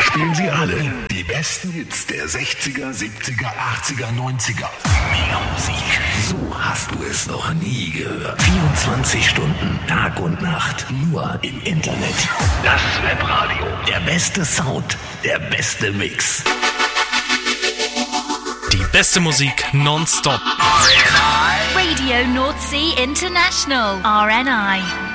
spielen sie alle. Die besten Hits der 60er, 70er, 80er, 90er. Mehr Musik. So hast du es noch nie gehört. 24 Stunden, Tag und Nacht. Nur im Internet. Das Webradio. Der beste Sound. Der beste Mix. Die beste Musik nonstop. Radio North Sea International. RNI.